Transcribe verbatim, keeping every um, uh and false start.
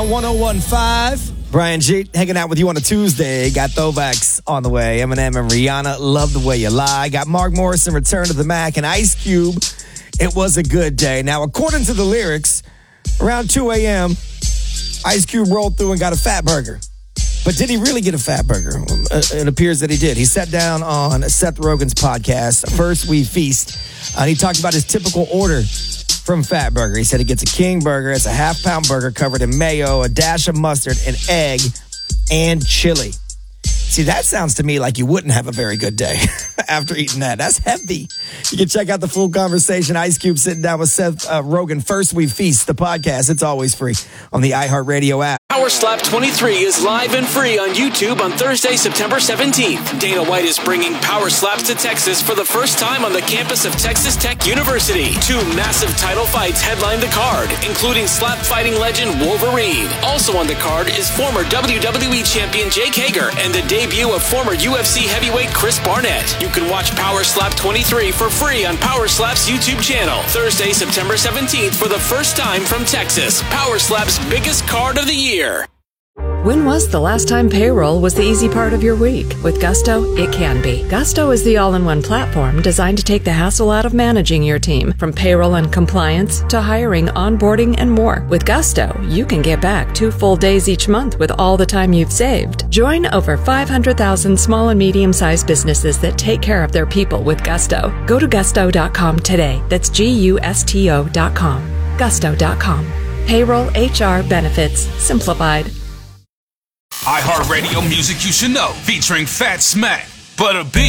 Sound one oh one point five. Brian G hanging out with you on a Tuesday. Got throwbacks on the way. Eminem and Rihanna, Love the Way You Lie. Got Mark Morrison, Return to the Mac, and Ice Cube, It Was a Good Day. Now, according to the lyrics, around two a.m., Ice Cube rolled through and got a fat burger. But did he really get a fat burger? It appears that he did. He sat down on Seth Rogen's podcast, First We Feast. Uh, he talked about his typical order from Fat Burger. He said he gets a king burger. It's a half-pound burger covered in mayo, a dash of mustard, an egg, and chili. See, that sounds to me like you wouldn't have a very good day after eating that. That's heavy. You can check out the full conversation. Ice Cube sitting down with Seth uh, Rogen. First We Feast, the podcast. It's always free on the iHeartRadio app. Power Slap twenty-three is live and free on YouTube on Thursday, September seventeenth. Dana White is bringing Power Slaps to Texas for the first time on the campus of Texas Tech University. Two massive title fights headline the card, including slap fighting legend Wolverine. Also on the card is former W W E champion Jake Hager and the debut of former U F C heavyweight Chris Barnett. You can watch Power Slap twenty-three for free on Power Slap's YouTube channel. Thursday, September seventeenth for the first time from Texas. Power Slap's biggest card of the year. When was the last time payroll was the easy part of your week? With Gusto, it can be. Gusto is the all-in-one platform designed to take the hassle out of managing your team, from payroll and compliance to hiring, onboarding, and more. With Gusto, you can get back two full days each month with all the time you've saved. Join over five hundred thousand small and medium-sized businesses that take care of their people with Gusto. Go to gusto dot com today. That's G U S T O dot com. gusto dot com. Payroll, H R, benefits, simplified. iHeartRadio music you should know, featuring Fat Smack, Butter B,